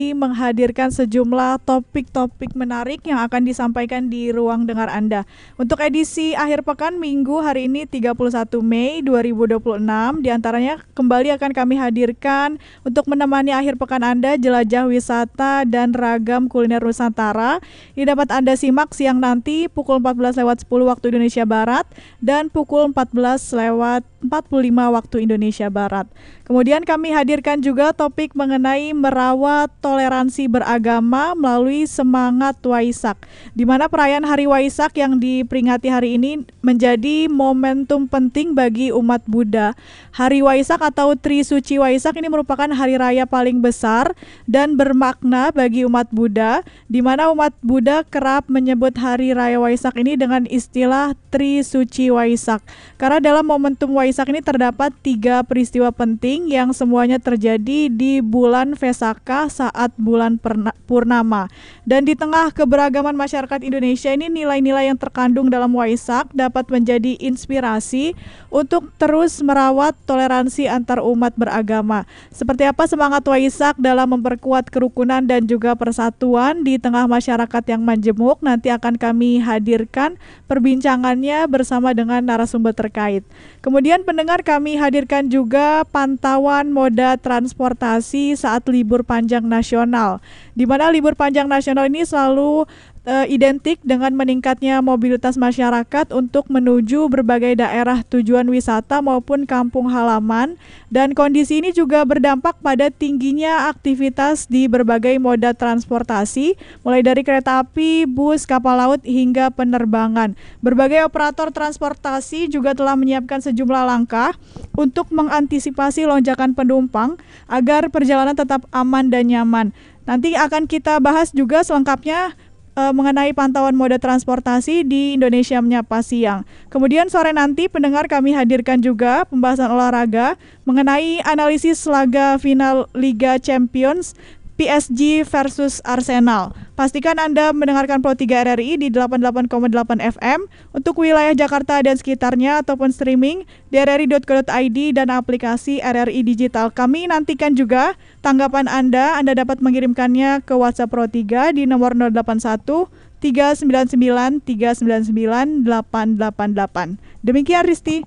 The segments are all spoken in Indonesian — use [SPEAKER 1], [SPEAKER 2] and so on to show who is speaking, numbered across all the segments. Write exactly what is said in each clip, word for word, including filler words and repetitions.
[SPEAKER 1] menghadirkan sejumlah topik-topik menarik yang akan disampaikan di ruang dengar Anda. Untuk edisi akhir pekan Minggu hari ini tiga puluh satu Mei dua ribu dua puluh enam, diantaranya kembali akan kami hadirkan untuk menemani akhir pekan Anda jelajah wisata dan ragam kuliner Nusantara. Ini dapat Anda simak siang nanti pukul empat belas lewat sepuluh waktu Indonesia Barat dan pukul empat belas lewat empat puluh lima waktu Indonesia Barat. Kemudian kami hadirkan juga topik mengenai merawat toleransi beragama melalui semangat Waisak, di mana perayaan Hari Waisak yang diperingati hari ini menjadi momentum penting bagi umat Buddha. Hari Waisak atau Trisuci Waisak ini merupakan hari raya paling besar dan bermakna bagi umat Buddha, di mana umat Buddha kerap menyebut hari raya Waisak ini dengan istilah Trisuci Waisak. Karena dalam momentum Waisak ini terdapat tiga peristiwa penting yang semuanya terjadi di bulan Vesaka saat bulan purnama. Dan di tengah keberagaman masyarakat Indonesia ini, nilai-nilai yang terkandung dalam Waisak dapat menjadi inspirasi untuk terus merawat toleransi antar umat beragama. Seperti apa semangat Waisak dalam memperkuat kerukunan dan juga persatuan di tengah masyarakat yang majemuk, nanti akan kami hadirkan perbincangannya bersama dengan narasumber terkait. Kemudian pendengar, kami hadirkan juga pantauan moda transportasi saat libur panjang nasional, di mana libur panjang nasional ini selalu uh, identik dengan meningkatnya mobilitas masyarakat untuk menuju berbagai daerah tujuan wisata maupun kampung halaman, dan kondisi ini juga berdampak pada tingginya aktivitas di berbagai moda transportasi, mulai dari kereta api, bus, kapal laut hingga penerbangan. Berbagai operator transportasi juga telah menyiapkan sejumlah langkah untuk mengantisipasi lonjakan penumpang agar perjalanan tetap aman dan nyaman. Nanti akan kita bahas juga selengkapnya uh, mengenai pantauan moda transportasi di Indonesia Menyapa Siang. Kemudian sore nanti pendengar, kami hadirkan juga pembahasan olahraga mengenai analisis laga final Liga Champions P S G versus Arsenal. Pastikan Anda mendengarkan Pro tiga R R I di delapan puluh delapan koma delapan F M untuk wilayah Jakarta dan sekitarnya, ataupun streaming di r r i dot co dot i d dan aplikasi R R I Digital. Kami nantikan juga tanggapan Anda. Anda dapat mengirimkannya ke WhatsApp Pro tiga di nomor nol delapan satu tiga sembilan sembilan tiga sembilan sembilan delapan delapan delapan. Demikian Risti.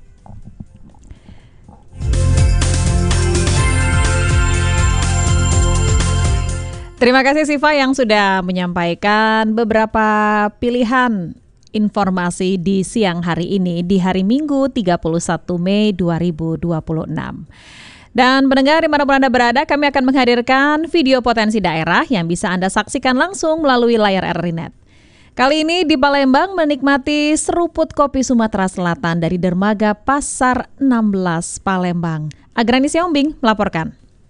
[SPEAKER 2] Terima kasih Siva yang sudah menyampaikan beberapa pilihan informasi di siang hari ini di hari Minggu tiga puluh satu Mei dua ribu dua puluh enam. Dan pendengar dimanapun Anda berada, kami akan menghadirkan video potensi daerah yang bisa Anda saksikan langsung melalui layar R R I Net. Kali ini di Palembang menikmati seruput kopi Sumatera Selatan dari dermaga Pasar enam belas Palembang. Agrani Siombing melaporkan.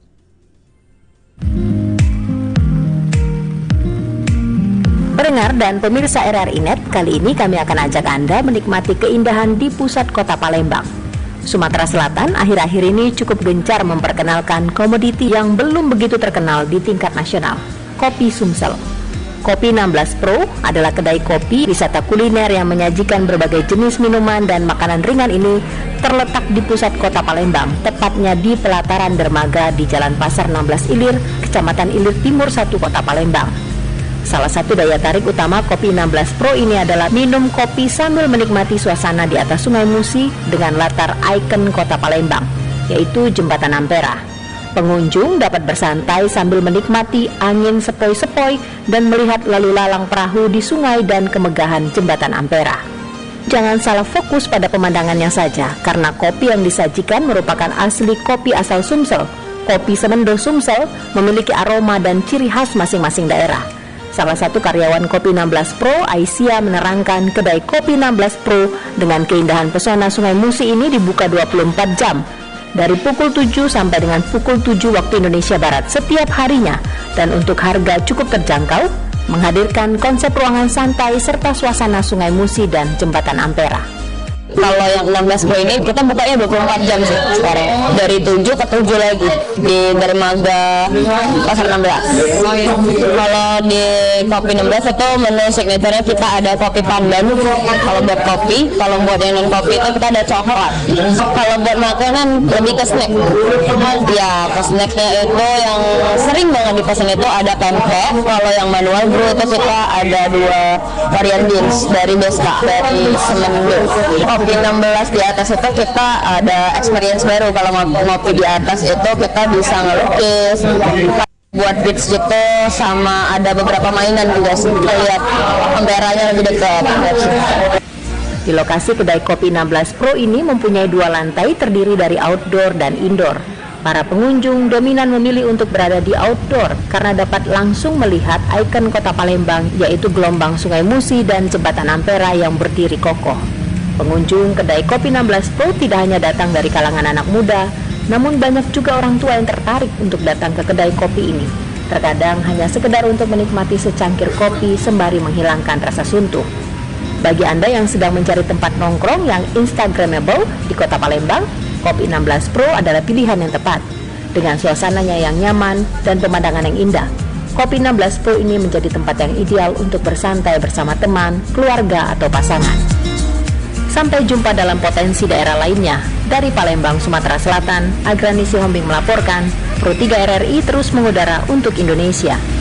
[SPEAKER 3] Pendengar dan pemirsa R R I Net, kali ini kami akan ajak Anda menikmati keindahan di pusat kota Palembang. Sumatera Selatan akhir-akhir ini cukup gencar memperkenalkan komoditi yang belum begitu terkenal di tingkat nasional, kopi Sumsel. Kopi enam belas Pro adalah kedai kopi wisata kuliner yang menyajikan berbagai jenis minuman dan makanan ringan ini terletak di pusat kota Palembang, tepatnya di pelataran dermaga di Jalan Pasar enam belas Ilir, Kecamatan Ilir Timur satu, Kota Palembang. Salah satu daya tarik utama kopi enam belas Pro ini adalah minum kopi sambil menikmati suasana di atas Sungai Musi dengan latar ikon kota Palembang, yaitu Jembatan Ampera. Pengunjung dapat bersantai sambil menikmati angin sepoi-sepoi dan melihat lalu lalang perahu di sungai dan kemegahan Jembatan Ampera. Jangan salah fokus pada pemandangannya saja, karena kopi yang disajikan merupakan asli kopi asal Sumsel. Kopi Semendo Sumsel memiliki aroma dan ciri khas masing-masing daerah. Salah satu karyawan Kopi enam belas Pro, Aisyah, menerangkan kedai Kopi enam belas Pro dengan keindahan pesona Sungai Musi ini dibuka dua puluh empat jam dari pukul tujuh sampai dengan pukul tujuh waktu Indonesia Barat setiap harinya, dan untuk harga cukup terjangkau, menghadirkan konsep ruangan santai serta suasana Sungai Musi dan Jembatan Ampera.
[SPEAKER 4] Kalau yang enam belas Pro ini kita bukanya dua puluh empat jam sih sekarang. Dari tujuh ke tujuh lagi di dermaga Pasar enam belas. Oh, iya. Kalau di kopi enam belas itu menu signaturenya kita ada kopi pandan. Kalau buat kopi, kalau buat yang non kopi itu kita ada coklat. Kalau buat makanan lebih ke snack. Ya, ke snacknya itu yang sering banget dipesan itu ada pempek. Kalau yang manual brew itu kita ada dua varian beans dari Besta, dari Semendo. Kopi enam belas di atas itu kita ada experience baru. Kalau ngopi di atas itu kita bisa ngelukis, buat beats gitu, sama ada beberapa mainan juga sih. Kita lihat kamera lebih dekat.
[SPEAKER 3] Di lokasi kedai kopi enam belas Pro ini mempunyai dua lantai terdiri dari outdoor dan indoor. Para pengunjung dominan memilih untuk berada di outdoor karena dapat langsung melihat ikon kota Palembang, yaitu gelombang Sungai Musi dan Jembatan Ampera yang berdiri kokoh. Pengunjung kedai kopi enam belas Pro tidak hanya datang dari kalangan anak muda, namun banyak juga orang tua yang tertarik untuk datang ke kedai kopi ini. Terkadang hanya sekedar untuk menikmati secangkir kopi sembari menghilangkan rasa suntuk. Bagi Anda yang sedang mencari tempat nongkrong yang instagramable di kota Palembang, kopi enam belas Pro adalah pilihan yang tepat. Dengan suasananya yang nyaman dan pemandangan yang indah, kopi enam belas Pro ini menjadi tempat yang ideal untuk bersantai bersama teman, keluarga, atau pasangan. Sampai jumpa dalam potensi daerah lainnya. Dari Palembang, Sumatera Selatan, Agrani Sihombing melaporkan, Pro tiga R R I terus mengudara untuk Indonesia.